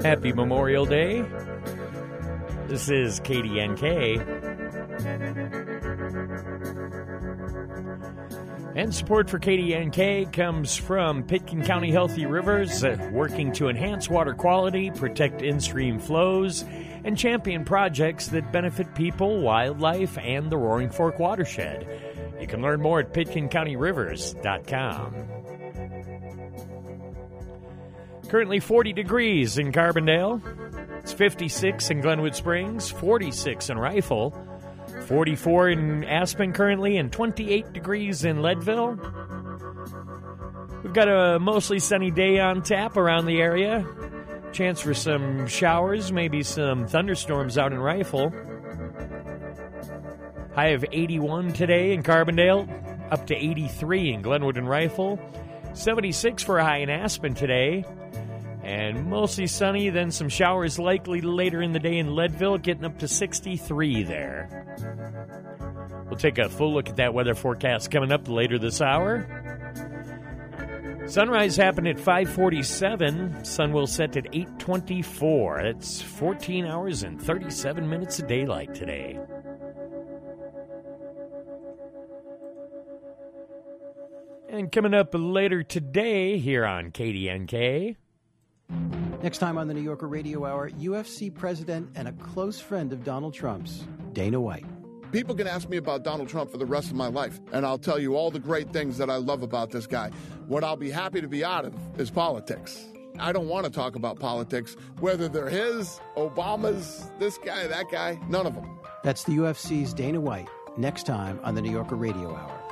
Happy Memorial Day. This is KDNK. And support for KDNK comes from Pitkin County Healthy Rivers, working to enhance water quality, protect in-stream flows, and champion projects that benefit people, wildlife, and the Roaring Fork watershed. You can learn more at pitkincounty.rivers.com. Currently 40 degrees in Carbondale. It's 56 in Glenwood Springs, 46 in Rifle, 44 in Aspen currently, and 28 degrees in Leadville. We've got a mostly sunny day on tap around the area. Chance for some showers, maybe some thunderstorms out in Rifle. High of 81 today in Carbondale, up to 83 in Glenwood and Rifle, 76 for a high in Aspen today. And mostly sunny, then some showers likely later in the day in Leadville, getting up to 63 there. We'll take a full look at that weather forecast coming up later this hour. Sunrise happened at 5:47. Sun will set at 8:24. That's 14 hours and 37 minutes of daylight today. And coming up later today here on KDNK. Next time on the New Yorker Radio Hour, UFC president and a close friend of Donald Trump's, Dana White. People can ask me about Donald Trump for the rest of my life, and I'll tell you all the great things that I love about this guy. What I'll be happy to be out of is politics. I don't want to talk about politics, whether they're his, Obama's, this guy, that guy, none of them. That's the UFC's Dana White, next time on the New Yorker Radio Hour.